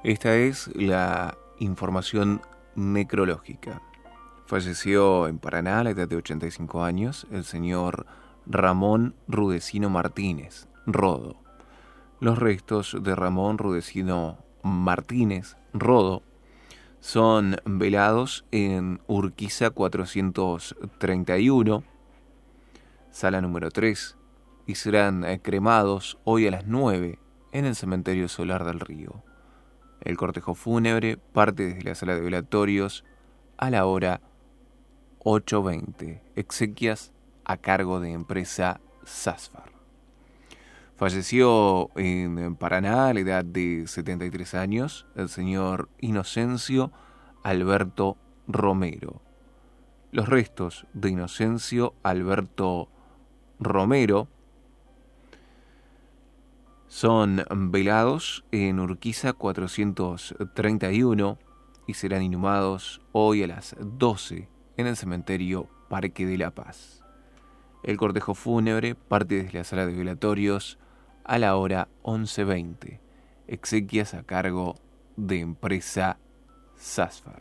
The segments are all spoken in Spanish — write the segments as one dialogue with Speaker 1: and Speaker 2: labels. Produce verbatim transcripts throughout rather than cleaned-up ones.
Speaker 1: Esta es la información necrológica. Falleció en Paraná a la edad de ochenta y cinco años el señor Ramón Rudecino Martínez, Rodo. Los restos de Ramón Rudecino Martínez, Rodo, son velados en Urquiza cuatrocientos treinta y uno, sala número tres, y serán cremados hoy a las nueve en el cementerio Solar del Río. El cortejo fúnebre parte desde la sala de velatorios a la hora ocho veinte. Exequias a cargo de empresa Sasfar. Falleció en Paraná a la edad de setenta y tres años el señor Inocencio Alberto Romero. Los restos de Inocencio Alberto Romero son velados en Urquiza cuatrocientos treinta y uno y serán inhumados hoy a las doce en el cementerio Parque de la Paz. El cortejo fúnebre parte desde la sala de velatorios a la hora once veinte. Exequias a cargo de empresa Sasfar.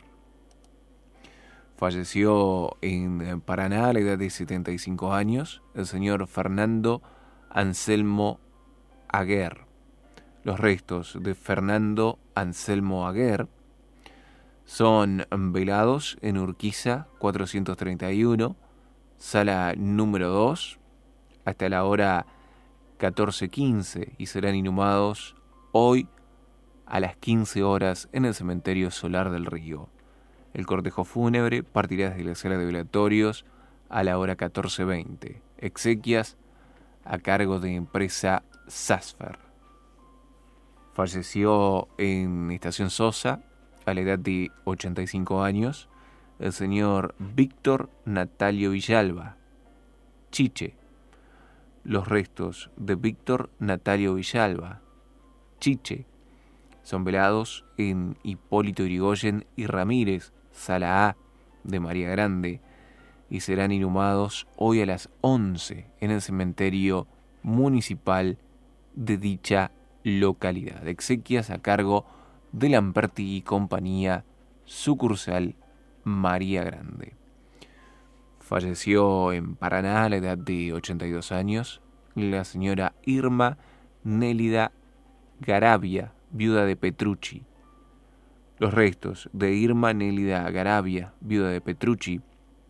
Speaker 1: Falleció en Paraná a la edad de setenta y cinco años el señor Fernando Anselmo Aguer. Los restos de Fernando Anselmo Aguer son velados en Urquiza cuatrocientos treinta y uno, sala número dos, hasta la hora catorce quince y serán inhumados hoy a las quince horas en el cementerio Solar del Río. El cortejo fúnebre partirá desde la sala de velatorios a la hora catorce veinte. Exequias a cargo de empresa Sasfar. Falleció en Estación Sosa a la edad de ochenta y cinco años el señor Víctor Natalio Villalba, Chiche. Los restos de Víctor Natalio Villalba, Chiche, son velados en Hipólito Yrigoyen y Ramírez, sala A de María Grande, y serán inhumados hoy a las once en el cementerio municipal de dicha localidad. Exequias a cargo de Lamperti y compañía, sucursal María Grande. Falleció en Paraná a la edad de ochenta y dos años la señora Irma Nélida Garavia, viuda de Petrucci. Los restos de Irma Nélida Garavia, viuda de Petrucci,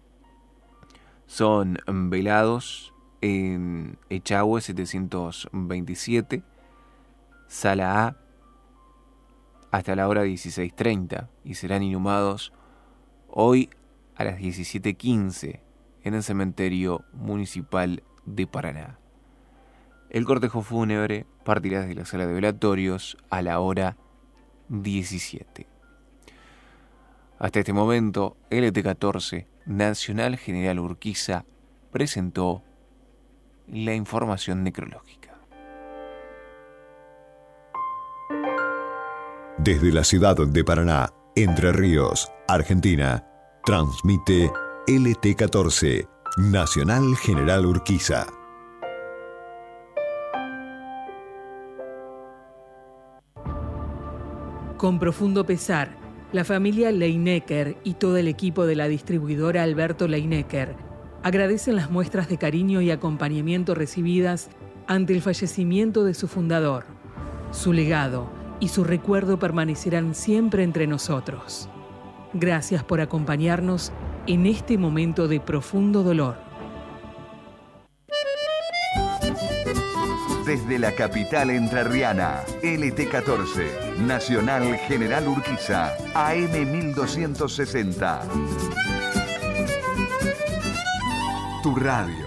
Speaker 1: son velados en Echagüe setecientos veintisiete, sala A, hasta la hora dieciséis treinta y serán inhumados hoy a las diecisiete quince en el cementerio municipal de Paraná. El cortejo fúnebre partirá desde la sala de velatorios a la hora diecisiete. Hasta este momento, L T catorce, Nacional General Urquiza, presentó la información necrológica.
Speaker 2: Desde la ciudad de Paraná, Entre Ríos, Argentina, transmite L T catorce, Nacional General Urquiza.
Speaker 3: Con profundo pesar, la familia Leinecker y todo el equipo de la distribuidora Alberto Leinecker agradecen las muestras de cariño y acompañamiento recibidas ante el fallecimiento de su fundador. Su legado y su recuerdo permanecerán siempre entre nosotros. Gracias por acompañarnos en este momento de profundo dolor.
Speaker 4: Desde la capital entrerriana, L T catorce, Nacional General Urquiza, A M mil doscientos sesenta. Tu radio.